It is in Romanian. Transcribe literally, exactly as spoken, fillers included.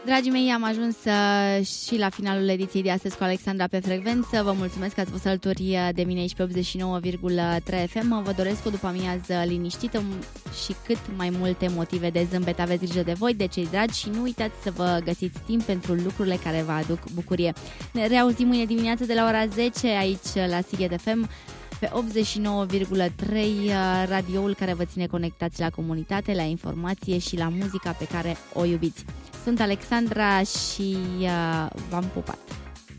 Dragii mei, am ajuns uh, și la finalul ediției de astăzi cu Alexandra pe frecvență. Vă mulțumesc că ați fost alături de mine aici pe optzeci și nouă virgulă trei F M. Vă doresc o după-amiază liniștită și cât mai multe motive de zâmbet. Aveți grijă de voi, de cei dragi, și nu uitați să vă găsiți timp pentru lucrurile care vă aduc bucurie. Ne reauzim mâine dimineață de la ora zece aici la Sighet F M pe optzeci și nouă virgulă trei, radioul care vă ține conectați la comunitate, la informație și la muzica pe care o iubiți. Sunt Alexandra și uh, v-am pupat!